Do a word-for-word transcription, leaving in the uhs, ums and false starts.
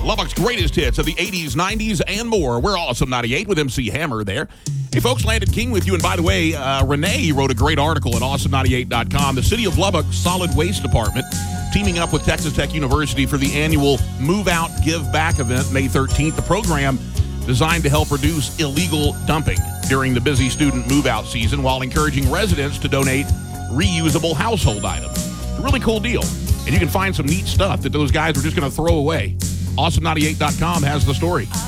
Lubbock's greatest hits of the eighties, nineties, and more. We're Awesome ninety-eight with M C Hammer there. Hey, folks, Landon King with you. And by the way, uh, Renee wrote a great article at awesome ninety-eight dot com. The City of Lubbock Solid Waste Department teaming up with Texas Tech University for the annual Move Out, Give Back event May thirteenth. The program designed to help reduce illegal dumping during the busy student move-out season while encouraging residents to donate reusable household items. A really cool deal. And you can find some neat stuff that those guys were just going to throw away. awesome ninety-eight dot com has the story.